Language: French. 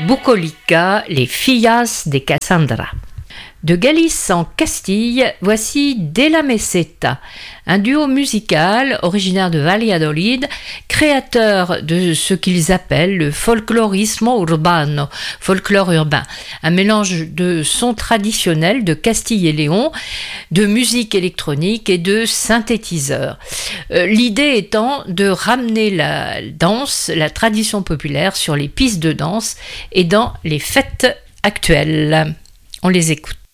Bucolica, les fillas de Cassandra. De Galice en Castille, voici De la Meseta, un duo musical originaire de Valladolid, créateur de ce qu'ils appellent le folclorismo urbano, folklore urbain, un mélange de sons traditionnels de Castille et Léon, de musique électronique et de synthétiseurs. L'idée étant de ramener la danse, la tradition populaire sur les pistes de danse et dans les fêtes actuelles. On les écoute.